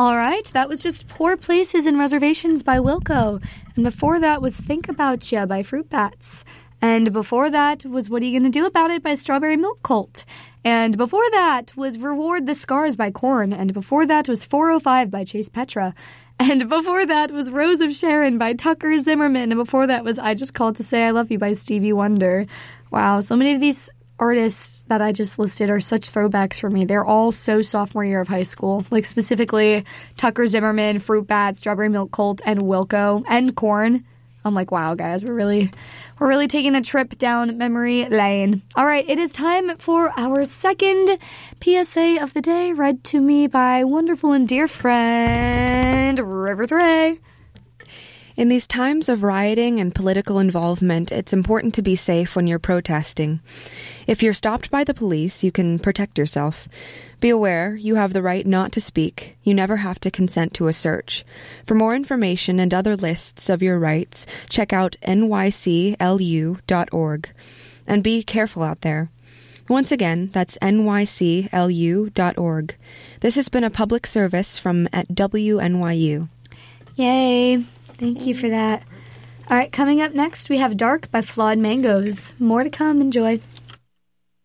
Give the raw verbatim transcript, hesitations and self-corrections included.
All right, that was just Poor Places and Reservations by Wilco. And before that was Think About Ya by Fruit Bats. And before that was What Are You Gonna Do About It by Strawberry Milk Cult. And before that was Reward the Scars by Korn. And before that was four oh five by Chase Petra. And before that was Rose of Sharon by Tucker Zimmerman. And before that was I Just Called to Say I Love You by Stevie Wonder. Wow, so many of these artists that I just listed are such throwbacks for me. They're all so sophomore year of high school. Like specifically Tucker Zimmerman, Fruit Bats, Strawberry Milk Cult, and Wilco, and Korn. I'm like, wow, guys, we're really, we're really taking a trip down memory lane. All right, it is time for our second P S A of the day, read to me by wonderful and dear friend River Thray. In these times of rioting and political involvement, it's important to be safe when you're protesting. If you're stopped by the police, you can protect yourself. Be aware, you have the right not to speak. You never have to consent to a search. For more information and other lists of your rights, check out N Y C L U dot org. And be careful out there. Once again, that's N Y C L U dot org. This has been a public service from at W N Y U. Yay. Thank you for that. All right, coming up next, we have Dark by Flawed Mangoes. More to come. Enjoy.